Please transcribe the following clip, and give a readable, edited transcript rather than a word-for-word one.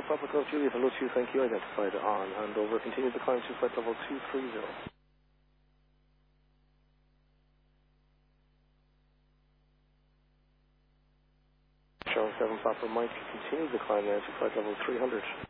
Papa Golf Juliet, hello 2, thank you, identified on handover. Continue the climb to flight level 230. Showing 7 Papa Mike, continue the climb now to flight level 300.